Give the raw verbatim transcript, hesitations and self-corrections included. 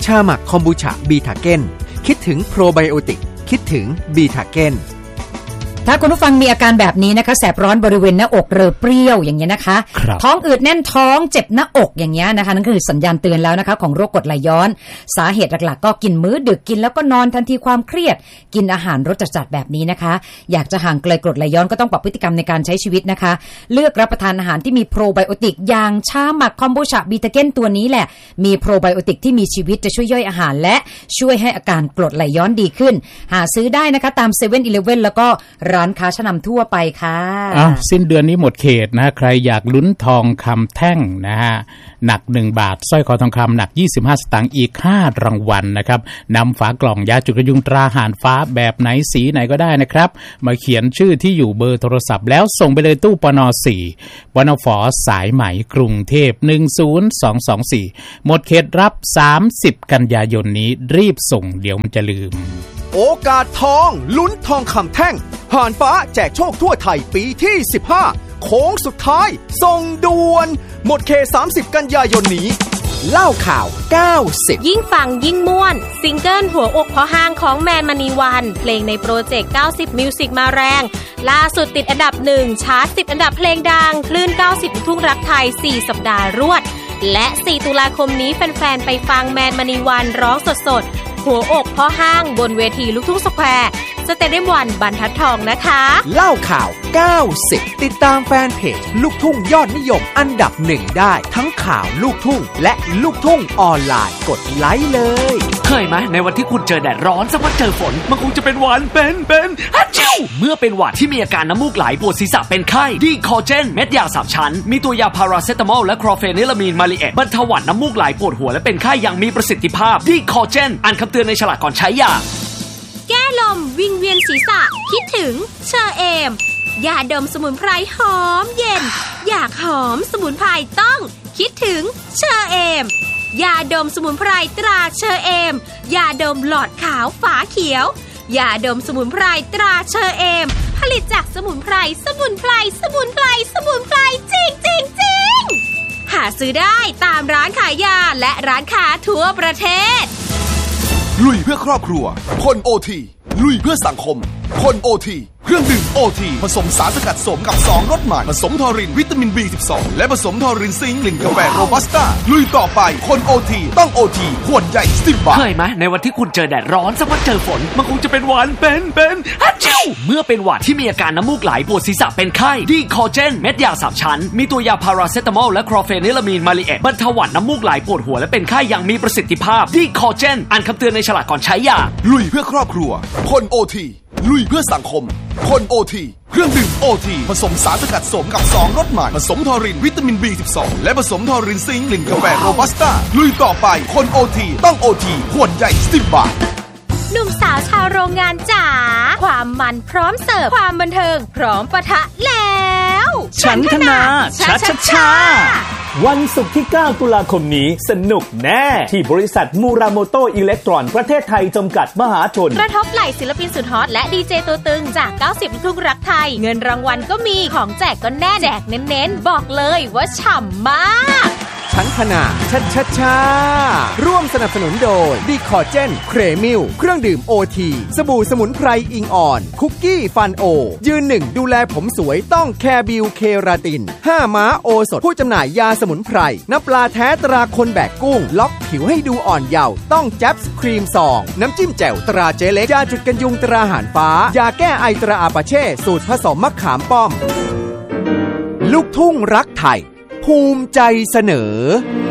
าหมักคอมบูชาบีทาเก้นคิดถึงโปรไบโอติกคิดถึงบีทาเก้นถ้าคุณผู้ฟังมีอาการแบบนี้นะคะแสบร้อนบริเวณหน้าอกเรอเปรี้ยวอย่างเงี้ยนะคะท้องอืดแน่นท้องเจ็บหน้าอกอย่างเงี้ยนะคะนั่นคือสัญญาณเตือนแล้วนะคะของโรคกรดไหลย้อนสาเหตุหลักๆก็กินมื้อดึกกินแล้วก็นอนทันทีความเครียดกินอาหารรสจัดๆแบบนี้นะคะอยากจะห่างไกลกรดไหลย้อนก็ต้องปรับพฤติกรรมในการใช้ชีวิตนะคะเลือกรับประทานอาหารที่มีโปรไบโอติกอย่างชาหมักคอมบูชาบีทาเก้นตัวนี้แหละมีโปรไบโอติกที่มีชีวิตจะช่วยย่อยอาหารและช่วยให้อาการกรดไหลย้อนดีขึ้นหาซื้อได้นะคะตาม เซเว่น อีเลฟเว่น แล้วก็ร้านค้าชั้นนำทั่วไปค่ะอ้าวสิ้นเดือนนี้หมดเขตนะใครอยากลุ้นทองคำแท่งนะฮะหนักหนึ่งบาทสร้อยคอทองคำหนักยี่สิบห้าสตางค์อีกห้ารางวัลนะครับนำฝากล่องยาจุดกระยุงตราห่านฟ้าแบบไหนสีไหนก็ได้นะครับมาเขียนชื่อที่อยู่เบอร์โทรศัพท์แล้วส่งไปเลยตู้ปนสี่ปนฝสายไหมกรุงเทพหนึ่งศูนย์สองสองสี่หมดเขตรับสามสิบกันยายนนี้รีบส่งเดี๋ยวมันจะลืมโอกาสทองลุ้นทองคำแท่งห่านฟ้าแจกโชคทั่วไทยปีที่สิบห้าโค้งสุดท้ายส่งด่วนหมดเขตสามสิบกันยายนนี้เล่าข่าวเก้าสิบยิ่งฟังยิ่งม่วนซิงเกิลหัวอกเพราะห้างของแมนมณีวันเพลงในโปรเจกต์เก้าสิบมิวสิกมาแรงล่าสุดติดอันดับหนึ่งชาร์ตสิบอันดับเพลงดังคลื่นเก้าสิบทุ่งรักไทยสี่สัปดาห์รวดและสี่ตุลาคมนี้แฟนๆไปฟังแมนมณีวันร้องสดๆหัวอกเพราะห้างบนเวทีลูกทุ่งสแควร์สเตเดียมวันบรรทัดทองนะคะเล่าข่าวเก้าสิบติดตามแฟนเพจลูกทุ่งยอดนิยมอันดับหนึ่งได้ทั้งข่าวลูกทุ่งและลูกทุ่งออนไลน์กดไลค์เลยเคยไหมในวันที่คุณเจอแดดร้อนสักวันเจอฝนมันคงจะเป็นหวัดเป็นเป็นฮัจจิวเมื่อเป็นหวัดที่มีอาการน้ำมูกไหลปวดศีรษะเป็นไข้ดีคอเจนเม็ดยาสามชั้นมีตัวยาพาราเซตามอลและคลอเฟนิลามีนมาลิเอตบรรเทาหวัดน้ำมูกไหลปวดหัวและเป็นไข้อย่างมีประสิทธิภาพดีคอเจนอ่านคำเตือนในฉลากก่อนใช้ยาแก้ลมวิงเวียนศีรษะคิดถึงเชอเอมยาดมสมุนไพรหอมเย็นอยากหอมสมุนไพรต้องคิดถึงเชอเอมยาดมสมุนไพรตราเชอเอมยาดมหลอดขาวฝาเขียวยาดมสมุนไพรตราเชอเอมผลิตจากสมุนไพรสมุนไพรสมุนไพรสมุนไพรจริงจริงจริงหาซื้อได้ตามร้านขายยาและร้านค้าทั่วประเทศลุยเพื่อครอบครัวคนโอทีลุยเพื่อสังคมคนโอทีเครื่องดื่มโอทีผสมสารสกัดสมกับสองรสใหม่ผสมทอรินวิตามิน บี สิบสอง และผสมทอรินซิงค์กลิ่นกาแฟโรบัสต้าลุยต่อไปคนโอทีต้องโอทีขวดใหญ่สิบบาทเคยไหมในวันที่คุณเจอแดดร้อนสักวันเจอฝนมันคงจะเป็นหวัดเป็นเป็นฮัจจิวเมื่อเป็นหวัดที่มีอาการน้ำมูกไหลปวดศีรษะเป็นไข้ดีคอเจนเม็ดยาสามชั้นมีตัวยาพาราเซตามอลและคลอเฟนิลามีนมาลิเอตบรรเทาหวัดน้ำมูกไหลปวดหัวและเป็นไข้อย่างมีประสิทธิภาพดีคอเจนอ่านคำเตือนในฉลากก่อนใช้ยาลุยเพื่อครอบครัวคนโอทีลุยเพื่อสังคมคนโอทีเครื่องดื่มโอทีผสมสารสกัดสมกับสองรสใหม่ผสมทอรินวิตามิน บี สิบสอง และผสมทอรินซิงค์กลิ่นกาแฟโรบัสต้าลุยต่อไปคนโอทีต้องโอทีขวดใหญ่สิบบาทหนุ่มสาวชาวโรงงานจ๋าความมันพร้อมเสิร์ฟความบันเทิงพร้อมปะทะแล้วฉันทนาชัชชาวันศุกร์ที่เก้าตุลาคมนี้สนุกแน่ที่บริษัทมูราโมโตอิเล็กตรอนประเทศไทยจำกัดมหาชนกระทบไหล่ศิลปินสุดฮอตและดีเจตัวตึงจากเก้าสิบลูกทุ่งรักไทยเงินรางวัลก็มีของแจกก็แน่แจกเน้นๆบอกเลยว่าฉ่ำมากฉันทนาชัชชาร่วมสนับสนุนโดยดีคอเจนเครมิลเครื่องดื่มโอทีสบู่สมุนไพรอิงอ่อนคุกกี้ฟันโอยืนหนึ่งดูแลผมสวยต้องแคร์บิวเคราตินห้าม้าโอสถผู้จำหน่ายยาสมุนไพรน้ำปลาแท้ตราคนแบกกุ้งล็อกผิวให้ดูอ่อนเยาว์ต้องแจ๊บส์ครีมซองน้ำจิ้มแจ่วตราเจเล็กยาจุดกันยุงตราหานฟ้ายาแก้ไอตราอาปาเช่สูตรผสมมะขามป้อมลูกทุ่งรักไทยภูมิใจเสนอ